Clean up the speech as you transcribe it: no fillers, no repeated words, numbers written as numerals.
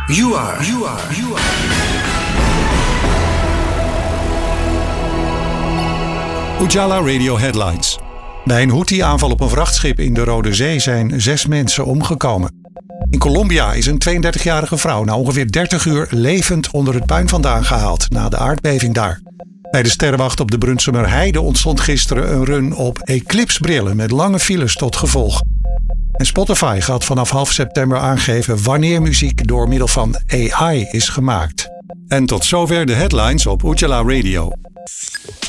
You are. Ujala Radio Headlines. Bij een Houthi-aanval op een vrachtschip in de Rode Zee zijn 6 mensen omgekomen. In Colombia is een 32-jarige vrouw na ongeveer 30 uur levend onder het puin vandaan gehaald na de aardbeving daar. Bij de sterrenwacht op de Brunsumer Heide ontstond gisteren een run op eclipsbrillen met lange files tot gevolg. En Spotify gaat vanaf half september aangeven wanneer muziek door middel van AI is gemaakt. En tot zover de headlines op Ujala Radio.